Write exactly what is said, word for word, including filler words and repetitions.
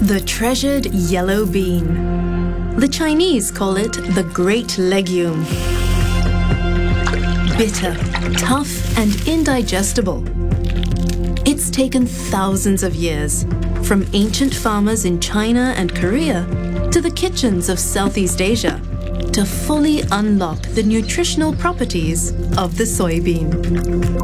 The treasured yellow bean. The Chinese call it the great legume. Bitter, tough, and indigestible. It's taken thousands of years, from ancient farmers in China and Korea to the kitchens of Southeast Asia, to fully unlock the nutritional properties of the soybean.